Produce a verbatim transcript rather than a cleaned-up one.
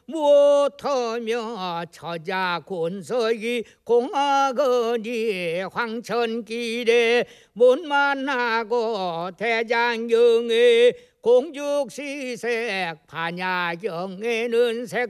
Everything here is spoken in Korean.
무엇하며 처자군서기 공하거니 황천길에 못 만나고 대장경에 공죽시색 반야경에는 색